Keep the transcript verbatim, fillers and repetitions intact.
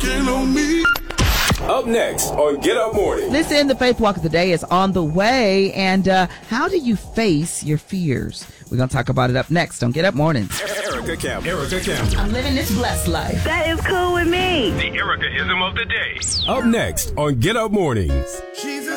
working on me. Up next on Get Up Morning. Listen, the Faith Walk of the Day is on the way. And uh, how do you face your fears? We're going to talk about it up next on Get Up Mornings. Erica Campbell. Erica Campbell. I'm living this blessed life. That is cool with me. The Ericaism of the day. Up next on Get Up Mornings. She